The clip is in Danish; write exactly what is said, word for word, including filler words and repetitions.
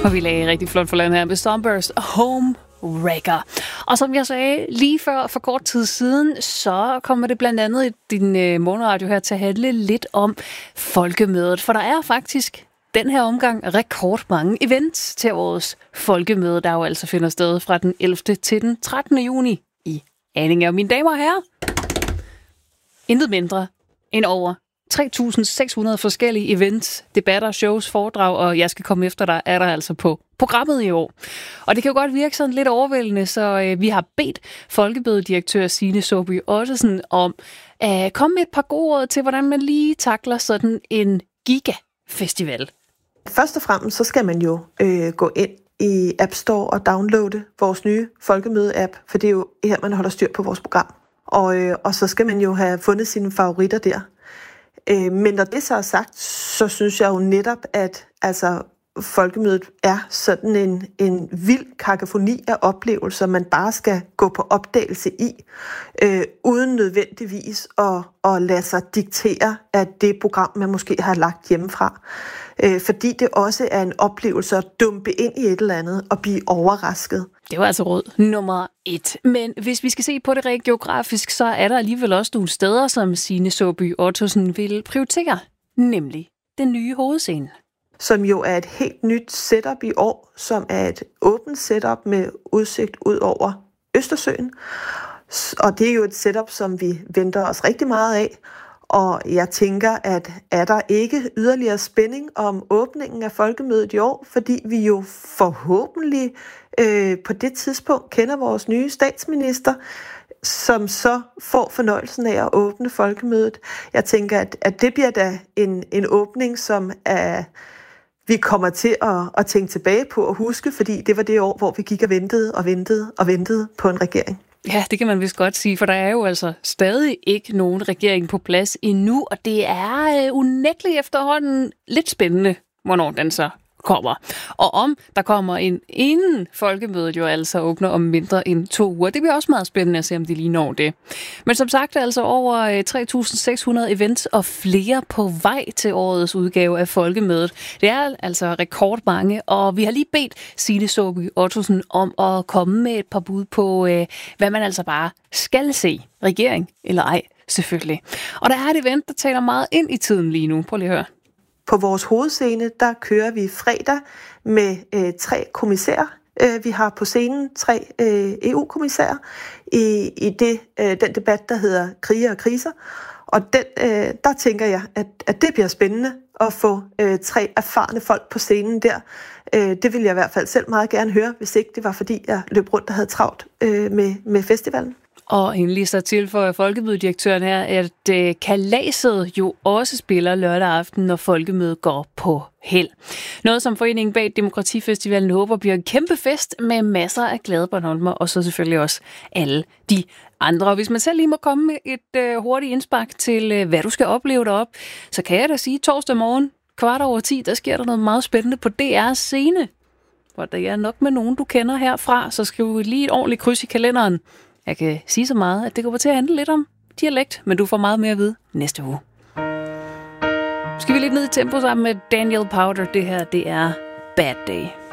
Og vi lagde rigtig flot for land her med Sunburst Home Wrecker. Og som jeg sagde lige før for kort tid siden, så kommer det blandt andet i din øh, morgenradio her til at handle lidt om folkemødet. For der er faktisk den her omgang rekordmange events til årets folkemøde, der jo altså finder sted fra den ellevte til den trettende juni i Allinge. Og mine damer og herrer, intet mindre end over tre tusind seks hundrede forskellige events, debatter, shows, foredrag, og jeg skal komme efter dig, er der altså på programmet i år. Og det kan jo godt virke sådan lidt overvældende, så øh, vi har bedt folkemødedirektør Signe Saabye Ottesen om at øh, komme med et par gode råd til, hvordan man lige takler sådan en gigafestival. Først og fremmest så skal man jo øh, gå ind i App Store og downloade vores nye folkemøde-app, for det er jo her, man holder styr på vores program. Og, øh, og så skal man jo have fundet sine favoritter der. Øh, men når det så er sagt, så synes jeg jo netop, at altså, folkemødet er sådan en, en vild kakafoni af oplevelser, man bare skal gå på opdagelse i, øh, uden nødvendigvis at, at lade sig diktere af det program, man måske har lagt hjemmefra. Øh, fordi det også er en oplevelse at dumpe ind i et eller andet og blive overrasket. Det var altså råd nummer et. Men hvis vi skal se på det rent geografisk, så er der alligevel også nogle steder, som Signe Saabye Ottesen vil prioritere, nemlig den nye hovedscene. Som jo er et helt nyt setup i år, som er et åbent setup med udsigt ud over Østersøen. Og det er jo et setup, som vi venter os rigtig meget af. Og jeg tænker, at er der ikke yderligere spænding om åbningen af folkemødet i år, fordi vi jo forhåbentlig øh, på det tidspunkt kender vores nye statsminister, som så får fornøjelsen af at åbne folkemødet. Jeg tænker, at, at det bliver da en, en åbning, som er, vi kommer til at, at tænke tilbage på og huske, fordi det var det år, hvor vi gik og ventede og ventede og ventede på en regering. Ja, det kan man vist godt sige, for der er jo altså stadig ikke nogen regering på plads endnu, og det er øh, unægteligt efterhånden lidt spændende, hvornår den så kommer. Og om der kommer en inden folkemødet jo altså åbner om mindre end to uger. Det bliver også meget spændende at se, om de lige når det. Men som sagt er altså over tre tusind seks hundrede events og flere på vej til årets udgave af folkemødet. Det er altså rekordmange, og vi har lige bedt Signe Saabye Ottesen om at komme med et par bud på, hvad man altså bare skal se. Regering eller ej, selvfølgelig. Og der er et event, der taler meget ind i tiden lige nu. Prøv lige at høre. På vores hovedscene, der kører vi fredag med øh, tre kommissærer. Øh, vi har på scenen tre øh, E U-kommissærer i, i det, øh, den debat, der hedder Krige og kriser. Og den, øh, der tænker jeg, at, at det bliver spændende at få øh, tre erfarne folk på scenen der. Øh, det ville jeg i hvert fald selv meget gerne høre, hvis ikke det var, fordi jeg løb rundt og havde travlt øh, med, med festivalen. Og endelig så tilføjer folkemødedirektøren her, at øh, kalaset jo også spiller lørdag aften, når folkemødet går på held. Noget som foreningen bag Demokratifestivalen håber bliver en kæmpe fest med masser af glade bornholmer, og så selvfølgelig også alle de andre. Og hvis man selv lige må komme med et øh, hurtigt indspark til, øh, hvad du skal opleve deroppe, så kan jeg da sige, torsdag morgen, kvart over ti, der sker der noget meget spændende på D R's scene. Hvor der er nok med nogen, du kender herfra, så skriv lige et ordentligt kryds i kalenderen. Jeg kan sige så meget, at det kommer til at handle lidt om dialekt, men du får meget mere at vide næste uge. Skal vi lidt ned i tempo sammen med Daniel Powter. Det her, det er Bad Day.